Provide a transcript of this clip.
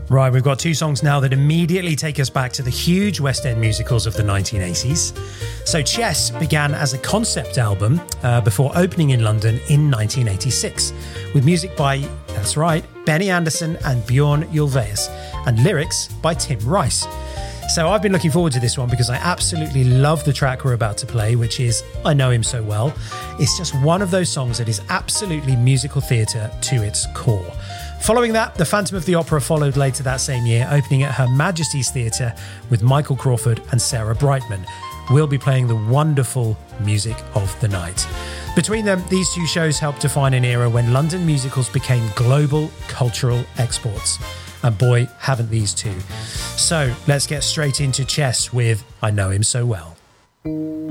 Right, we've got two songs now that immediately take us back to the huge West End musicals of the 1980s. So Chess began as a concept album before opening in London in 1986, with music by, that's right, Benny Andersson and Bjorn Ulvaeus, and lyrics by Tim Rice. So I've been looking forward to this one because I absolutely love the track we're about to play, which is I Know Him So Well. It's just one of those songs that is absolutely musical theatre to its core. Following that, The Phantom of the Opera followed later that same year, opening at Her Majesty's Theatre with Michael Crawford and Sarah Brightman. We'll be playing the wonderful Music of the Night. Between them, these two shows helped define an era when London musicals became global cultural exports. And boy, haven't these two. So let's get straight into Chess with I Know Him So Well.